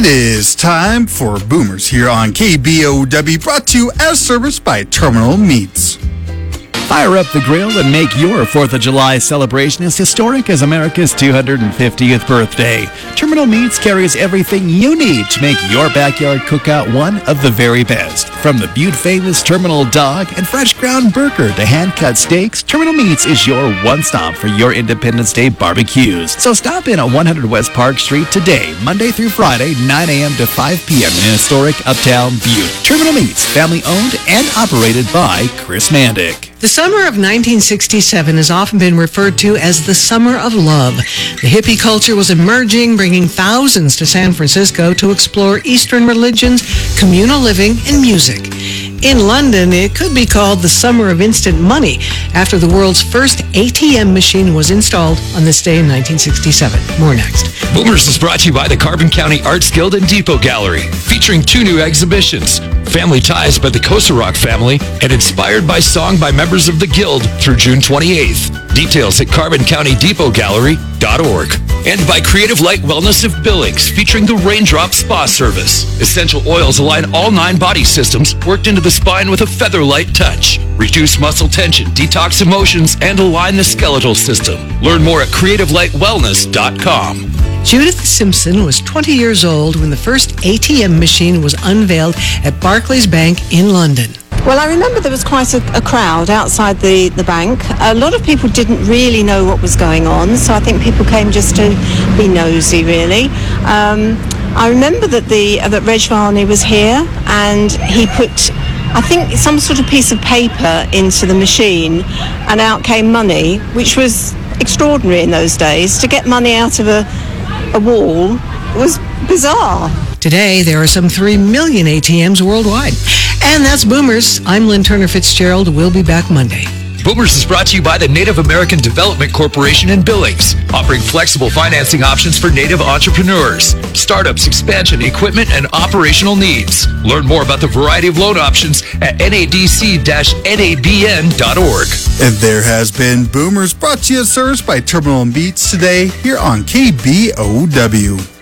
It is time for Boomers here on KBOW, brought to you as service by Terminal Meats. Fire up the grill and make your 4th of July celebration as historic as America's 250th birthday. Terminal Meats carries everything you need to make your backyard cookout one of the very best. From the Butte-famous Terminal Dog and fresh ground burger to hand-cut steaks, Terminal Meats is your one-stop for your Independence Day barbecues. So stop in at 100 West Park Street today, Monday through Friday, 9 a.m. to 5 p.m. in historic Uptown Butte. Terminal Meats, family-owned and operated by Chris Mandick. The summer of 1967 has often been referred to as the Summer of Love. The hippie culture was emerging, bringing thousands to San Francisco to explore Eastern religions, communal living, and music. In London, it could be called the Summer of Instant Money after the world's first ATM machine was installed on this day in 1967. More next. Boomers is brought to you by the Carbon County Arts Guild and Depot Gallery, featuring 2 new exhibitions, Family Ties by the Kosarok family, and Inspired by Song by members of the Guild through June 28th. Details at CarbonCountyDepotGallery.org. And by Creative Light Wellness of Billings, featuring the Raindrop Spa Service. Essential oils align all 9 body systems, worked into the spine with a feather-light touch. Reduce muscle tension, detox emotions, and align the skeletal system. Learn more at CreativeLightWellness.com. Judith Simpson was 20 years old when the first ATM machine was unveiled at Barclays Bank in London. Well, I remember there was quite a crowd outside the bank. A lot of people didn't really know what was going on, so I think people came just to be nosy, really. I remember that that Reg Varney was here, and he put, I think, some sort of piece of paper into the machine, and out came money, which was extraordinary in those days. To get money out of a wall was bizarre. Today, there are some 3 million ATMs worldwide. And that's Boomers. I'm Lynn Turner Fitzgerald. We'll be back Monday. Boomers is brought to you by the Native American Development Corporation in Billings, offering flexible financing options for Native entrepreneurs, startups, expansion, equipment, and operational needs. Learn more about the variety of loan options at nadc-nabn.org. And there has been Boomers, brought to you as service by Terminal Meats today here on KBOW.